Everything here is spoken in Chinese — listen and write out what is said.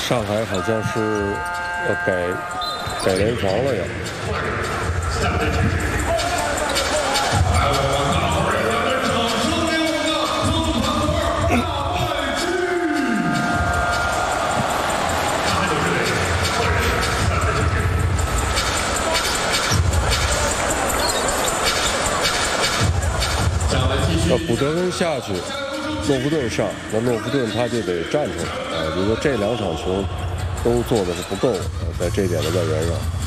上海好像是要改联防了呀。要古德温下去，诺夫顿上，那诺夫顿他就得站出来啊！我觉得这2场球都做的是不够，在这点的外援上。